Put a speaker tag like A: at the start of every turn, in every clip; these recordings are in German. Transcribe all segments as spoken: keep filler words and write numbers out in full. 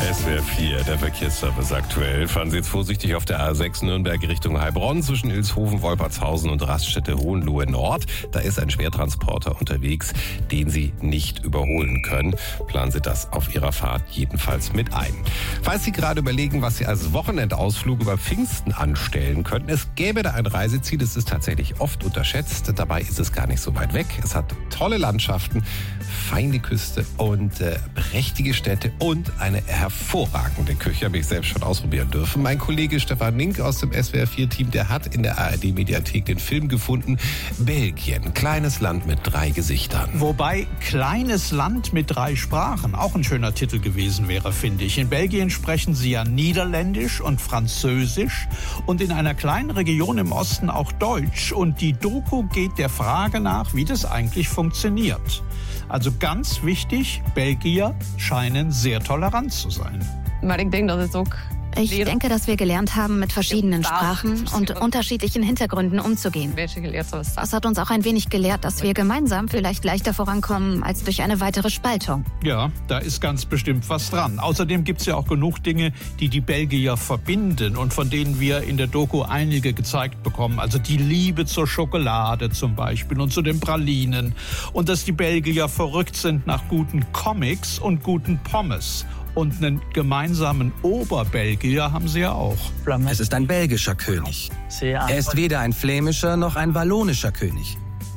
A: S W R vier, der Verkehrsservice aktuell. Fahren Sie jetzt vorsichtig auf der A sechs Nürnberg Richtung Heilbronn zwischen Ilshofen, Wolpertshausen und Raststätte Hohenlohe Nord. Da ist ein Schwertransporter unterwegs, den Sie nicht überholen können. Planen Sie das auf Ihrer Fahrt jedenfalls mit ein. Falls Sie gerade überlegen, was Sie als Wochenendausflug über Pfingsten anstellen könnten, es gäbe da ein Reiseziel, es ist tatsächlich oft unterschätzt. Dabei ist es gar nicht so weit weg. Es hat tolle Landschaften, feine Küste und äh, prächtige Städte und eine hervorragende Küche, habe ich selbst schon ausprobieren dürfen. Mein Kollege Stefan Link aus dem S W R vier Team, der hat in der A R D-Mediathek den Film gefunden. Belgien, kleines Land mit drei Gesichtern.
B: Wobei kleines Land mit drei Sprachen auch ein schöner Titel gewesen wäre, finde ich. In Belgien sprechen sie ja Niederländisch und Französisch und in einer kleinen Region im Osten auch Deutsch. Und die Doku geht der Frage nach, wie das eigentlich funktioniert. Also ganz wichtig, Belgier scheinen sehr tolerant zu sein.
C: Maar ik denk dat het ook
D: Ich denke, dass wir gelernt haben, mit verschiedenen Sprachen und unterschiedlichen Hintergründen umzugehen. Das hat uns auch ein wenig gelehrt, dass wir gemeinsam vielleicht leichter vorankommen als durch eine weitere Spaltung.
B: Ja, da ist ganz bestimmt was dran. Außerdem gibt es ja auch genug Dinge, die die Belgier verbinden und von denen wir in der Doku einige gezeigt bekommen. Also die Liebe zur Schokolade zum Beispiel und zu den Pralinen. Und dass die Belgier verrückt sind nach guten Comics und guten Pommes. Und einen gemeinsamen Oberbelgier haben sie ja auch.
E: Es ist ein belgischer König. Er ist weder ein flämischer noch ein wallonischer König.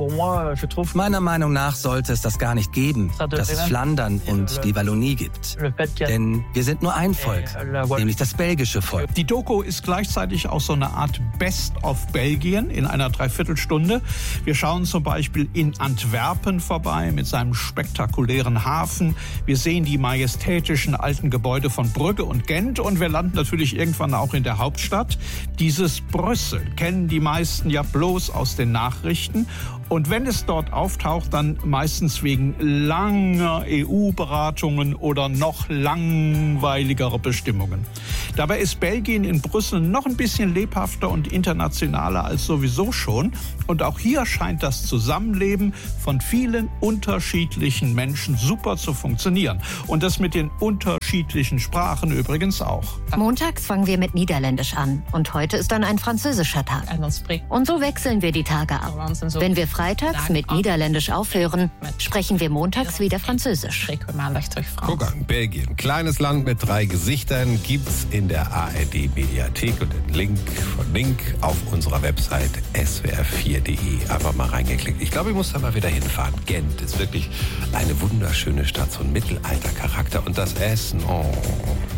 E: Meiner Meinung nach sollte es das gar nicht geben, dass es Flandern und die Wallonie gibt. Denn wir sind nur ein Volk, nämlich das belgische Volk.
B: Die Doku ist gleichzeitig auch so eine Art Best of Belgien in einer Dreiviertelstunde. Wir schauen zum Beispiel in Antwerpen vorbei mit seinem spektakulären Hafen. Wir sehen die majestätischen alten Gebäude von Brügge und Gent und wir landen natürlich irgendwann auch in der Hauptstadt. Dieses Brüssel kennen die meisten ja bloß aus den Nachrichten. Und wenn es dort auftaucht, dann meistens wegen langer E U-Beratungen oder noch langweiligerer Bestimmungen. Dabei ist Belgien in Brüssel noch ein bisschen lebhafter und internationaler als sowieso schon. Und auch hier scheint das Zusammenleben von vielen unterschiedlichen Menschen super zu funktionieren. Und das mit den unterschiedlichen Sprachen übrigens auch.
F: Montags fangen wir mit Niederländisch an und heute ist dann ein französischer Tag. Und so wechseln wir die Tage ab. Wenn wir freitags mit Niederländisch aufhören, sprechen wir montags wieder Französisch.
A: Guck an, Belgien, kleines Land mit drei Gesichtern, gibt's in der A R D-Mediathek und den Link von Link auf unserer Website S W R vier punkt de. Einfach mal reingeklickt. Ich glaube, ich muss da mal wieder hinfahren. Gent ist wirklich eine wunderschöne Stadt, so ein Mittelaltercharakter und das Essen, oh...